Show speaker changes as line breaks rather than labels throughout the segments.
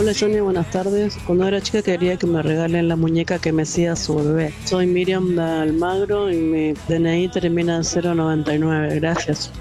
Hola Johnny, buenas tardes. Cuando era chica quería que me regalen la muñeca que me hacía su bebé. Soy Miriam de Almagro y mi DNI termina en 099. Gracias.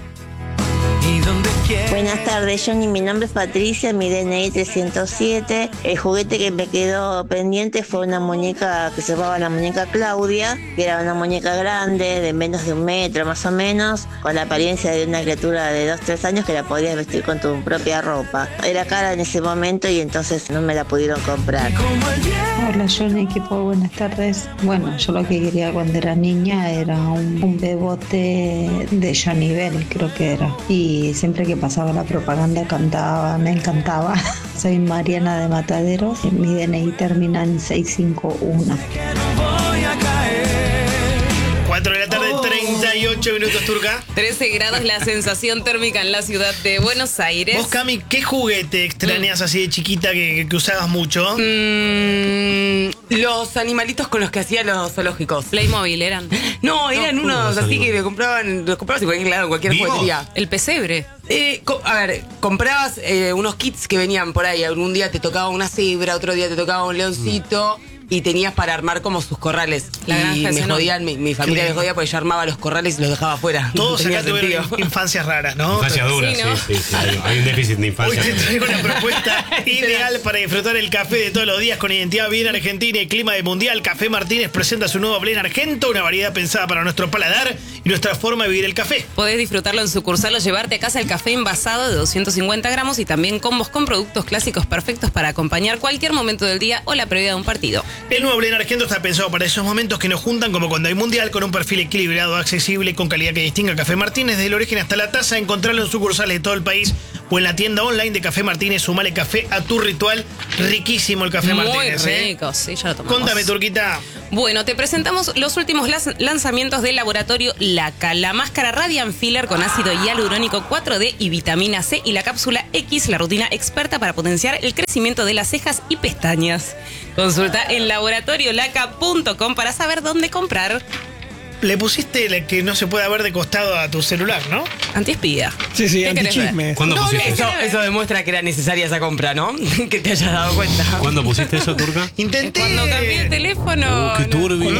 Buenas tardes, Johnny. Mi nombre es Patricia, mi DNI 307. El juguete que me quedó pendiente fue una muñeca que se llamaba la muñeca Claudia, que era una muñeca grande, de menos de 1 metro más o menos, con la apariencia de una criatura de 2-3 años que la podías vestir con tu propia ropa. Era cara en ese momento y entonces no me la pudieron comprar.
Hola Johnny, equipo, buenas tardes. Bueno, yo lo que quería cuando era niña era un bebote de Johnny Bell, creo que era. Y siempre que pasaba la propaganda cantaba, me encantaba. Soy Mariana de Mataderos, mi DNI termina en 651.
4 de la tarde, 38 minutos, Turca.
13 grados la sensación térmica en la ciudad de Buenos Aires.
Vos, Cami, ¿qué juguete extrañas así de chiquita que usabas mucho?
Los animalitos con los que hacía los zoológicos.
Playmobil eran.
No, eran unos así que los comprabas en cualquier juguetería.
El pesebre.
Comprabas unos kits que venían por ahí. Algún día te tocaba una cebra, otro día te tocaba un leoncito. Y tenías para armar como sus corrales. Y me jodían, mi familia me jodía porque yo armaba los corrales y los dejaba afuera.
Todos acá tuvieron infancias raras, ¿no?
Infancias duras, sí. Hay un déficit de infancia.
Hoy te traigo una propuesta ideal para disfrutar el café de todos los días con identidad bien argentina y clima de mundial. Café Martínez presenta su nuevo Blend Argento, una variedad pensada para nuestro paladar y nuestra forma de vivir el café.
Podés disfrutarlo en sucursal o llevarte a casa el café envasado de 250 gramos y también combos con productos clásicos perfectos para acompañar cualquier momento del día o la previa de un partido.
El nuevo Blend Argento está pensado para esos momentos que nos juntan, como cuando hay mundial, con un perfil equilibrado, accesible y con calidad que distinga Café Martínez desde el origen hasta la taza. Encontrarlo en sucursales de todo el país o en la tienda online de Café Martínez. Sumale café a tu ritual. Riquísimo el Café Martínez.
Muy rico, sí, ya lo tomamos.
Contame, Turquita.
Bueno, te presentamos los últimos lanzamientos del laboratorio LACA. La máscara Radiant Filler con ácido hialurónico 4D y vitamina C y la cápsula X, la rutina experta para potenciar el crecimiento de las cejas y pestañas. Consulta en laboratoriolaca.com para saber dónde comprar.
Le pusiste la que no se puede ver de costado a tu celular, ¿no?
Antiespía.
Sí, antichisme.
¿Cuándo pusiste eso?
Eso demuestra que era necesaria esa compra, ¿no? Que te hayas dado cuenta.
¿Cuándo pusiste eso, Turca?
Intenté.
Cuando cambié el teléfono.
Qué turbio.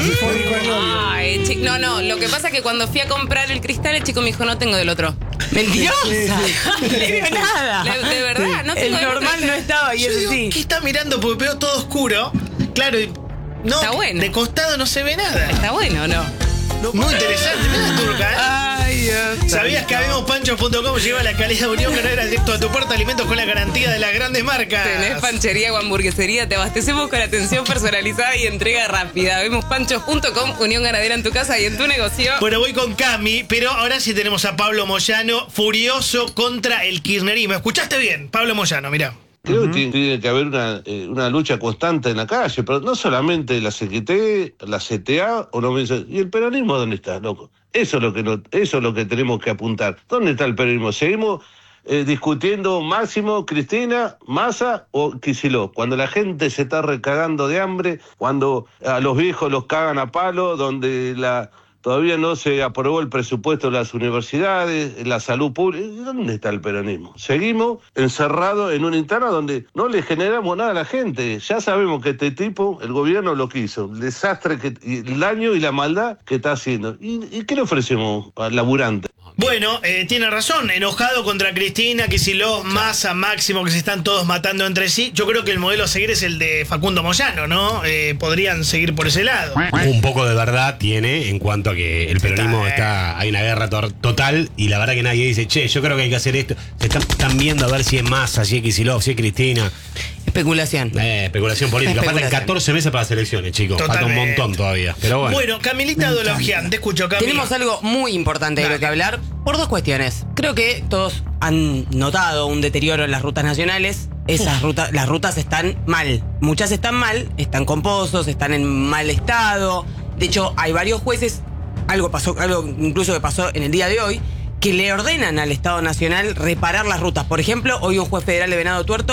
No, lo que pasa es que cuando fui a comprar el cristal, el chico me dijo, no tengo del otro.
¡Mentirosa! No le dio nada.
De verdad, no tengo
el normal no estaba y
Yo
eso
digo,
sí.
¿qué está mirando? Porque veo todo oscuro. Claro, no,
está bueno.
De costado no se ve nada.
Está bueno, ¿no?
Muy interesante, mira, Turca, ¿eh?
Ay, Dios.
¿Sabías que habemospanchos.com lleva la calidad de unión ganadera directo a tu puerta? Alimentos con la garantía de las grandes marcas.
Tenés panchería o hamburguesería, te abastecemos con atención personalizada y entrega rápida. Habemospanchos.com, unión ganadera en tu casa y en tu negocio.
Bueno, voy con Cami, pero ahora sí tenemos a Pablo Moyano, furioso contra el kirchnerismo. ¿Escuchaste bien? Pablo Moyano, mirá.
Creo que tiene que haber una lucha constante en la calle, pero no solamente la CGT, la CTA o no. ¿Y el peronismo dónde está, loco? Eso es lo que tenemos que apuntar. ¿Dónde está el peronismo? Seguimos discutiendo Máximo, Cristina, Massa o Kicillof. Cuando la gente se está recagando de hambre, cuando a los viejos los cagan a palo, donde todavía no se aprobó el presupuesto de las universidades, la salud pública. ¿Dónde está el peronismo? Seguimos encerrados en una interna donde no le generamos nada a la gente. Ya sabemos que este tipo, el gobierno lo quiso. El desastre, el daño y la maldad que está haciendo. ¿Y qué le ofrecemos al laburante?
Bueno, tiene razón, enojado contra Cristina, Kicillof, Massa, Máximo, que se están todos matando entre sí. Yo creo que el modelo a seguir es el de Facundo Moyano, ¿no? Podrían seguir por ese lado.
Un poco de verdad tiene en cuanto a que el peronismo hay una guerra total y la verdad que nadie dice, che, yo creo que hay que hacer esto. Se están viendo a ver si es Massa, si es Kicillof, si es Cristina.
Especulación.
Especulación política. Faltan 14 meses para las elecciones, chicos.
Totalmente.
Falta un montón todavía. Pero bueno.
Bueno, Camilita Dologian, te escucho, Camila.
Tenemos algo muy importante de lo que hablar por dos cuestiones. Creo que todos han notado un deterioro en las rutas nacionales. Las rutas están mal. Muchas están mal, están con pozos, están en mal estado. De hecho, hay varios jueces, algo incluso que pasó en el día de hoy, que le ordenan al Estado Nacional reparar las rutas. Por ejemplo, hoy un juez federal de Venado Tuerto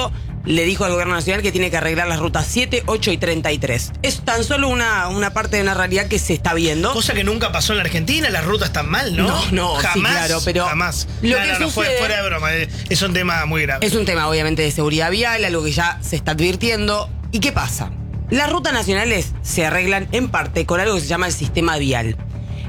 le dijo al gobierno nacional que tiene que arreglar las rutas 7, 8 y 33. Es tan solo una parte de una realidad que se está viendo.
Cosa que nunca pasó en la Argentina, las rutas están mal, ¿no?
No,
jamás,
sí, claro, pero
jamás.
lo que sucede,
fuera de broma, es un tema muy grave.
Es un tema obviamente de seguridad vial, algo que ya se está advirtiendo. ¿Y qué pasa? Las rutas nacionales se arreglan en parte con algo que se llama el sistema vial.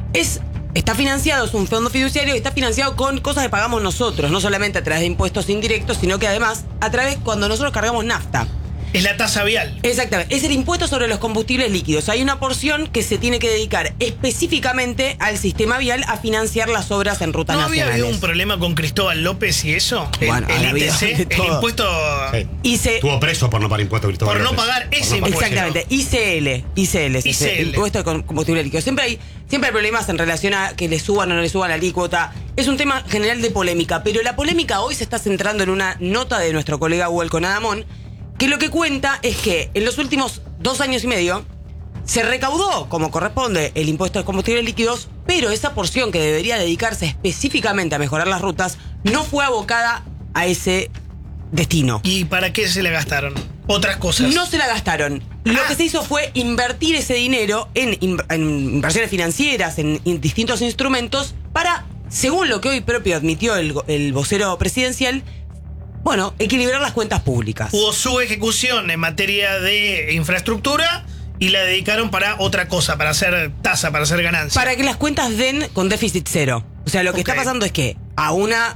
Está financiado, es un fondo fiduciario y está financiado con cosas que pagamos nosotros, no solamente a través de impuestos indirectos, sino que además a través cuando nosotros cargamos nafta.
Es la tasa vial.
Exactamente, es el impuesto sobre los combustibles líquidos. Hay una porción que se tiene que dedicar específicamente al sistema vial a financiar las obras en rutas nacionales.
¿No había habido un problema con Cristóbal López y eso?
Bueno,
el ITC, el impuesto...
Sí. Estuvo preso por no pagar impuestos, Cristóbal
Por no
López.
pagar ese impuesto.
Exactamente, ICL, el impuesto de combustible líquido. Siempre hay problemas en relación a que le suban o no le suban la alícuota. Es un tema general de polémica, pero la polémica hoy se está centrando en una nota de nuestro colega Welcome Adamón, que lo que cuenta es que en los últimos 2 años y medio se recaudó, como corresponde, el impuesto de combustibles líquidos, pero esa porción que debería dedicarse específicamente a mejorar las rutas no fue abocada a ese destino.
¿Y para qué se le gastaron? Otras cosas.
No se la gastaron. Lo que se hizo fue invertir ese dinero en inversiones financieras, en distintos instrumentos, para, según lo que hoy propio admitió el vocero presidencial, bueno, equilibrar las cuentas públicas.
Hubo su ejecución en materia de infraestructura y la dedicaron para otra cosa, para hacer tasa, para hacer ganancia.
Para que las cuentas den con déficit cero. O sea, lo que está pasando es que a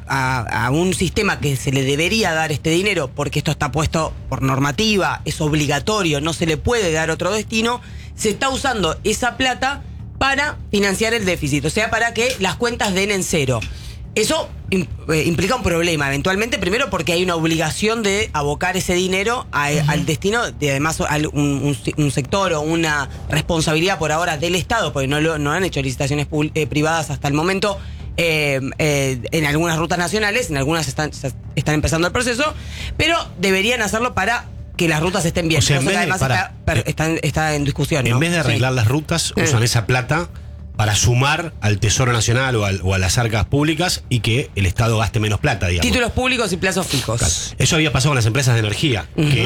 un sistema que se le debería dar este dinero, porque esto está puesto por normativa, es obligatorio, no se le puede dar otro destino, se está usando esa plata para financiar el déficit, o sea, para que las cuentas den en cero. Eso implica un problema, eventualmente, primero porque hay una obligación de abocar ese dinero al destino de además un sector o una responsabilidad por ahora del Estado, porque no han hecho licitaciones privadas hasta el momento en algunas rutas nacionales, en algunas están empezando el proceso, pero deberían hacerlo para que las rutas estén bien.
O sea,
además está en discusión, ¿no?
En vez de arreglar las rutas, usan esa plata para sumar al Tesoro Nacional o a las arcas públicas y que el Estado gaste menos plata, digamos.
Títulos públicos y plazos fijos.
Claro. Eso había pasado con las empresas de energía, que